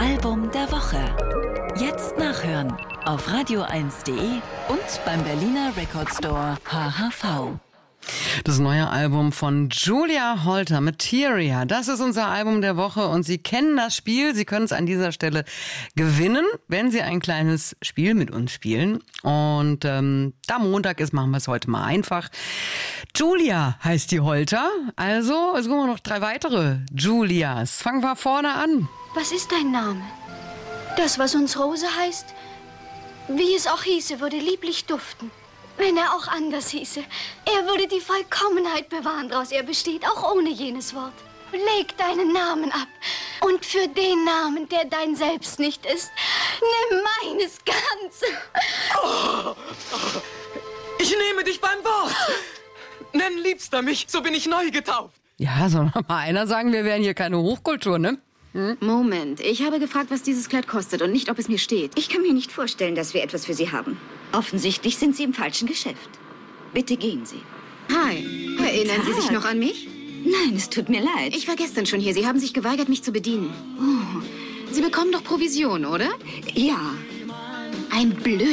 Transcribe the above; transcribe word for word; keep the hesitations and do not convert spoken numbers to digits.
Album der Woche. Jetzt nachhören auf radio eins punkt de und beim Berliner Record Store H H V. Das neue Album von Julia Holter, Materia. Das ist unser Album der Woche und Sie kennen das Spiel. Sie können es an dieser Stelle gewinnen, wenn Sie ein kleines Spiel mit uns spielen. Und ähm, da Montag ist, machen wir es heute mal einfach. Julia heißt die Holter. Also, es kommen noch drei weitere Julias. Fangen wir vorne an. Was ist dein Name? Das, was uns Rose heißt, wie es auch hieße, würde lieblich duften. Wenn er auch anders hieße, er würde die Vollkommenheit bewahren, daraus er besteht, auch ohne jenes Wort. Leg deinen Namen ab und für den Namen, der dein Selbst nicht ist, nimm meines Ganze. Oh, oh, ich nehme dich beim Wort. Nenn Liebster mich, so bin ich neu getauft. Ja, soll noch mal einer sagen, wir wären hier keine Hochkultur, ne? Hm? Moment, ich habe gefragt, was dieses Kleid kostet und nicht, ob es mir steht. Ich kann mir nicht vorstellen, dass wir etwas für Sie haben. Offensichtlich sind Sie im falschen Geschäft. Bitte gehen Sie. Hi, erinnern Sie sich noch an mich? Nein, es tut mir leid. Ich war gestern schon hier. Sie haben sich geweigert, mich zu bedienen. Oh. Sie bekommen doch Provision, oder? Ja. Ein blöd.